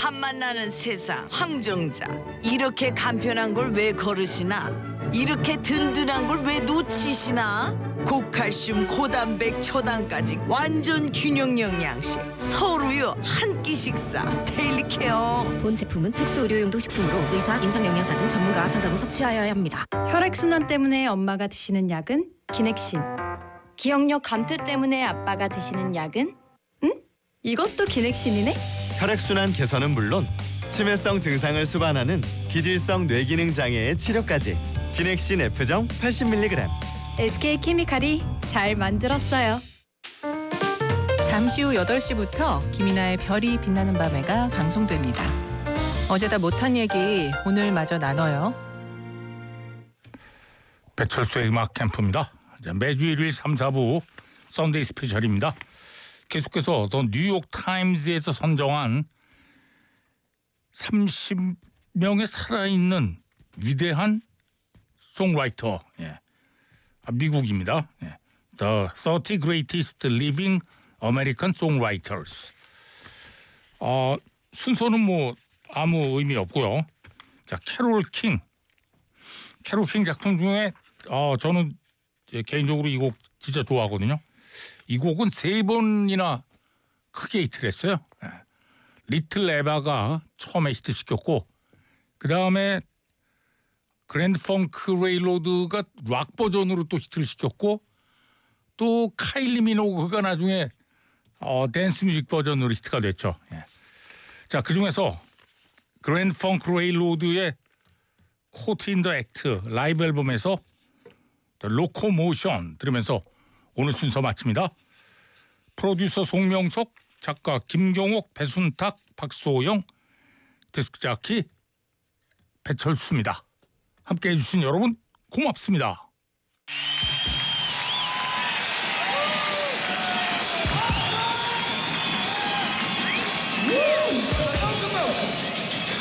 한맛 나는 세상 황정자. 이렇게 간편한 걸 왜 거르시나? 이렇게 든든한 걸 왜 놓치시나? 고칼슘, 고단백, 초당까지 완전 균형 영양식. 서울우유 한 끼 식사. 데일리케어. 본 제품은 특수 의료용도 식품으로 의사, 임상영양사 등 전문가와 상담 후 섭취하여야 합니다. 혈액순환 때문에 엄마가 드시는 약은 기넥신. 기억력 감퇴 때문에 아빠가 드시는 약은? 응? 이것도 기넥신이네? 혈액순환 개선은 물론 치매성 증상을 수반하는 기질성 뇌기능 장애의 치료까지. 기넥신 F정 80mg. SK케미칼이 잘 만들었어요. 잠시 후 8시부터 김이나의 별이 빛나는 밤에가 방송됩니다. 어제다 못한 얘기 오늘 마저 나눠요. 배철수의 음악 캠프입니다. 매주 일요일 3, 4부 썬데이 스페셜입니다. 계속해서 더 뉴욕 타임즈에서 선정한 30명의 살아있는 위대한 송라이터, 미국입니다. The 30 Greatest Living American Songwriters. 순서는 뭐 아무 의미 없고요. 자, 캐롤 킹 작품 중에 저는 개인적으로 이 곡 진짜 좋아하거든요. 이 곡은 3번이나 크게 히트를 했어요. 리틀 에바가 처음에 히트시켰고 그 다음에 그랜드 펑크 레일로드가 락 버전으로 또 히트를 시켰고 또 카일리 미노그가 나중에 댄스 뮤직 버전으로 히트가 됐죠. 자, 그중에서 그랜드 펑크 레일로드의 코트 인 더 액트 라이브 앨범에서 로코모션 들으면서 오늘 순서 마칩니다. 프로듀서 송명석, 작가 김경옥, 배순탁, 박소영, 디스크자키 배철수입니다. 함께해 주신 여러분 고맙습니다.